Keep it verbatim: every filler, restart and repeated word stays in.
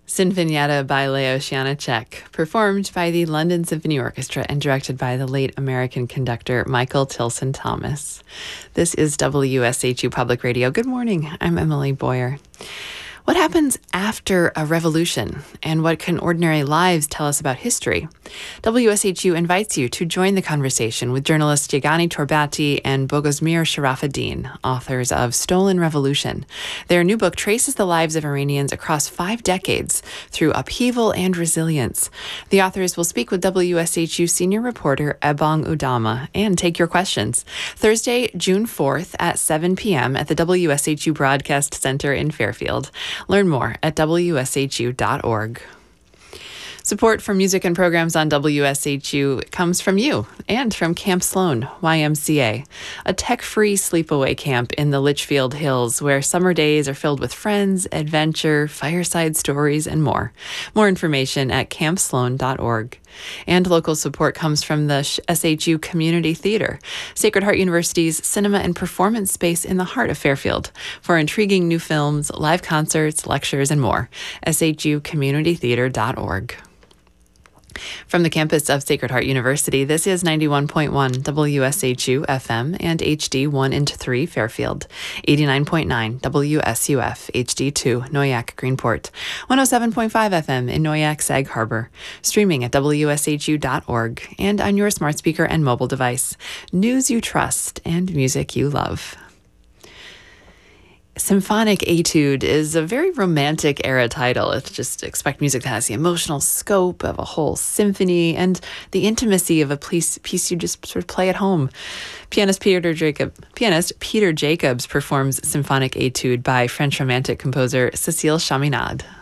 Sinfonietta by Leos Janáček, performed by the London Symphony Orchestra and directed by the late American conductor Michael Tilson Thomas. This is W S H U Public Radio. Good morning. I'm Emily Boyer. What happens after a revolution, and what can ordinary lives tell us about history? W S H U invites you to join the conversation with journalists Yegani Torbati and Bogosmir Sharafuddin, authors of Stolen Revolution. Their new book traces the lives of Iranians across five decades through upheaval and resilience. The authors will speak with W S H U senior reporter Ebong Udama and take your questions. Thursday, June fourth at seven p.m. at the W S H U Broadcast Center in Fairfield. Learn more at W S H U dot org. Support for music and programs on W S H U comes from you and from Camp Sloan, Y M C A, a tech-free sleepaway camp in the Litchfield Hills where summer days are filled with friends, adventure, fireside stories, and more. More information at camp sloan dot org. And local support comes from the S H U Community Theater, Sacred Heart University's cinema and performance space in the heart of Fairfield. For intriguing new films, live concerts, lectures, and more, S H U community theater dot org. From the campus of Sacred Heart University, this is ninety-one point one W S H U F M and H D one and three Fairfield, eighty-nine point nine W S U F H D two Noyac Greenport, one oh seven point five F M in Noyac Sag Harbor, streaming at W S H U dot org and on your smart speaker and mobile device. News you trust and music you love. Symphonic Etude is a very romantic era title. It's just expect music that has the emotional scope of a whole symphony and the intimacy of a piece, piece you just sort of play at home. Pianist Peter Jacob, pianist Peter Jacobs performs Symphonic Etude by French Romantic composer Cécile Chaminade.